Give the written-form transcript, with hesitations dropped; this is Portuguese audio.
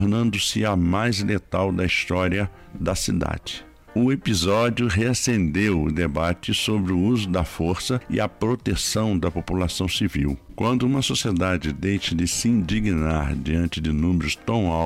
tornando-se a mais letal da história da cidade. O episódio reacendeu o debate sobre o uso da força e a proteção da população civil. Quando uma sociedade deixa de se indignar diante de números tão altos